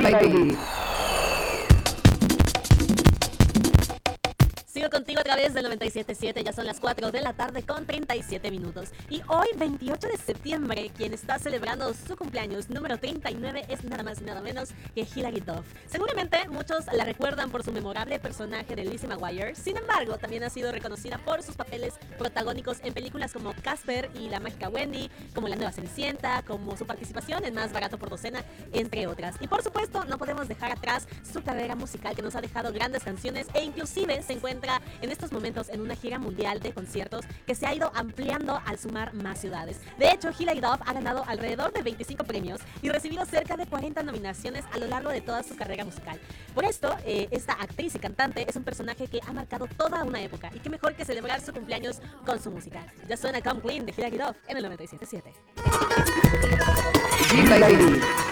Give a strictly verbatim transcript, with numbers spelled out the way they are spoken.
baby. Sigo contigo a través del noventa y siete punto siete, ya son las cuatro de la tarde con treinta y siete minutos. Y hoy, veintiocho de septiembre, quien está celebrando su cumpleaños número treinta y nueve es nada más y nada menos que Hilary Duff. Seguramente muchos la recuerdan por su memorable personaje de Lizzie McGuire, sin embargo, también ha sido reconocida por sus papeles protagónicos en películas como Casper y La Mágica Wendy, como La Nueva Cenicienta, como su participación en Más Barato por Docena, entre otras. Y por supuesto, no podemos dejar atrás su carrera musical, que nos ha dejado grandes canciones e inclusive se encuentra en estos momentos en una gira mundial de conciertos que se ha ido ampliando al sumar más ciudades. De hecho, Hilary Duff ha ganado alrededor de veinticinco premios y recibido cerca de cuarenta nominaciones a lo largo de toda su carrera musical. Por esto, eh, esta actriz y cantante es un personaje que ha marcado toda una época, y qué mejor que celebrar su cumpleaños con su música. Ya suena Come Clean de Hilary Duff en el noventa y siete punto siete. G baby.